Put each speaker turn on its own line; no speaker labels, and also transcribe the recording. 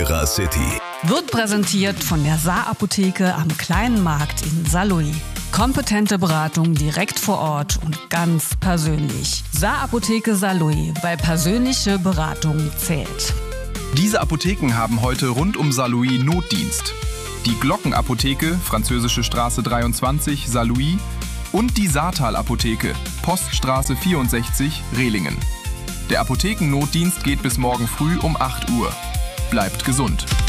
Eurer City.
Wird präsentiert von der Saar-Apotheke am Kleinen Markt in Saarlouis. Kompetente Beratung direkt vor Ort und ganz persönlich. Saar-Apotheke Saarlouis, weil persönliche Beratung zählt.
Diese Apotheken haben heute rund um Saarlouis Notdienst. Die Glockenapotheke, Französische Straße 23, Saarlouis, und die Saartal-Apotheke, Poststraße 64, Rehlingen. Der Apothekennotdienst geht bis morgen früh um 8 Uhr. Bleibt gesund.